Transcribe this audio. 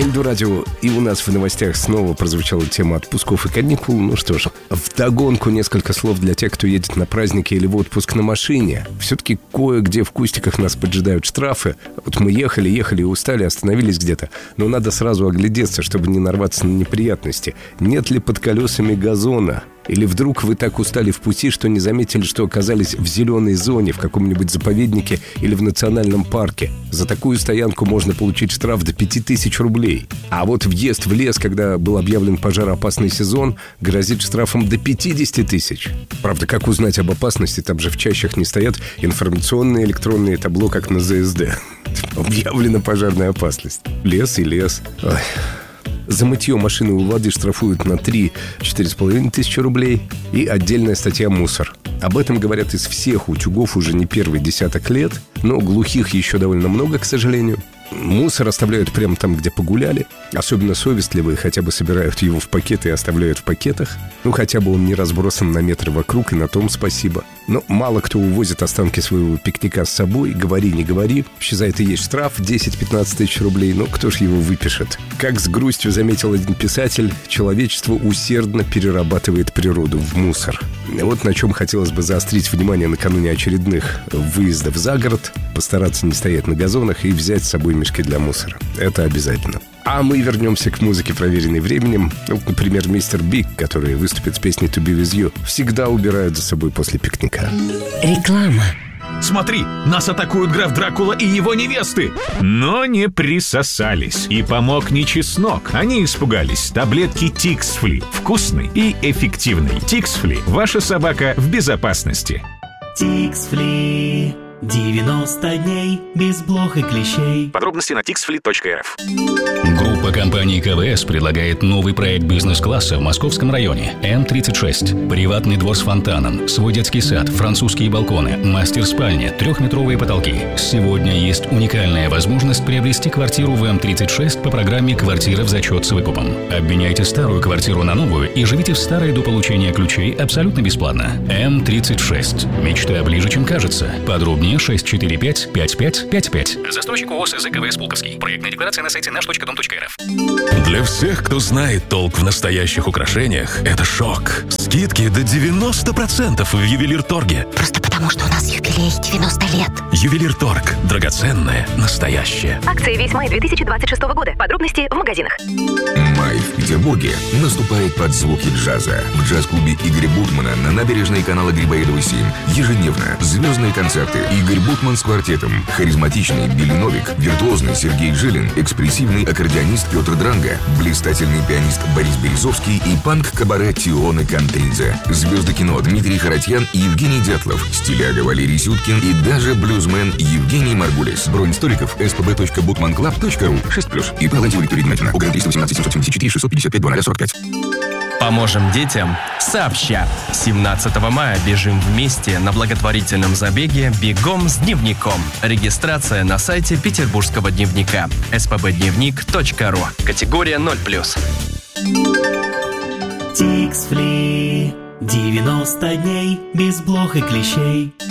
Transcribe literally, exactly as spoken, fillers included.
Эльду радио, и у нас в новостях снова прозвучала тема отпусков и каникул. Ну что ж, вдогонку несколько слов для тех, кто едет на праздники или в отпуск на машине. Все-таки кое-где в кустиках нас поджидают штрафы. Вот мы ехали, ехали и устали, остановились где-то. Но надо сразу оглядеться, чтобы не нарваться на неприятности. Нет ли под колесами газона? Или вдруг вы так устали в пути, что не заметили, что оказались в зеленой зоне, в каком-нибудь заповеднике или в национальном парке. За такую стоянку можно получить штраф до пяти тысяч рублей. А вот въезд в лес, когда был объявлен пожароопасный сезон, грозит штрафом до пятидесяти тысяч. Правда, как узнать об опасности? Там же в чащах не стоят информационные электронные табло, как на ЗСД. Объявлена пожарная опасность. Лес и лес. Ой. За мытье машины у воды штрафуют на три-четыре с половиной тысячи рублей. И отдельная статья «Мусор». Об этом говорят из всех утюгов уже не первый десяток лет. Но глухих еще довольно много, к сожалению. Мусор оставляют прямо там, где погуляли. Особенно совестливые хотя бы собирают его в пакеты и оставляют в пакетах. Ну, хотя бы он не разбросан на метры вокруг, и на том спасибо. Но мало кто увозит останки своего пикника с собой. Говори, не говори. Вообще за это есть штраф десять-пятнадцать тысяч рублей. Но кто ж его выпишет? Как с грустью заметил один писатель, человечество усердно перерабатывает природу в мусор. Вот на чем хотелось бы заострить внимание накануне очередных выездов за город. Постараться не стоять на газонах и взять с собой мешки для мусора. Это обязательно. А мы вернемся к музыке, проверенной временем. Вот, например, мистер Биг, который выступит с песней «To Be With You», всегда убирают за собой после пикника. Реклама. Смотри, нас атакуют граф Дракула и его невесты. Но не присосались. И помог не чеснок. Они испугались. Таблетки Тиксфли. Вкусный и эффективный. Тиксфли. Ваша собака в безопасности. Тиксфли. девяносто дней без блох и клещей. Подробности на тиксфли точка эр эф. Группа компаний КВС предлагает новый проект бизнес-класса в московском районе эм тридцать шесть. Приватный двор с фонтаном, свой детский сад, французские балконы, мастер-спальня, трехметровые потолки. Сегодня есть уникальная возможность приобрести квартиру в эм тридцать шесть по программе «Квартира в зачет с выкупом». Обменяйте старую квартиру на новую и живите в старой до получения ключей абсолютно бесплатно. эм тридцать шесть. Мечта ближе, чем кажется. Подробнее шесть четыре пять пять пять пять пять. Застройщик ООО СЗ КВС «Пулковский». Проектная декларация на сайте наш точка дом точка эр эф. Для всех, кто знает толк в настоящих украшениях, это шок. Скидки до девяносто процентов в Ювелирторге. Просто потому, что у нас юбилей девяносто лет. Ювелирторг. Драгоценное, настоящее. Акция весь май две тысячи двадцать шестого года. Подробности в магазинах. Май в Петербурге наступает под звуки джаза. В джаз-клубе Игоря Бутмана на набережной канала Грибоедова семь ежедневно звездные концерты. Игорь Бутман с квартетом, харизматичный Билли Новик, виртуозный Сергей Жилин, экспрессивный аккордеонист Петр Дранга, блистательный пианист Борис Березовский и панк-кабаре Тионе Кантридзе. Звезды кино Дмитрий Харатьян и Евгений Дятлов, стиляга Валерий Сюткин и даже блюзмен Евгений Маргулис. Бронь столиков эс пэ бэ точка бутман клаб точка ру. шесть плюс. И по Виктория Игнатьевна. УГРН триста восемнадцать семьсот семьдесят четыре шестьсот пятьдесят пять двадцать сорок пять. Поможем детям сообща. семнадцатого мая бежим вместе на благотворительном забеге «Бегом с дневником». Регистрация на сайте Петербургского дневника эс пэ бэ дневник точка ру. Категория ноль плюс. Тиксфли. девяносто дней без блох и клещей.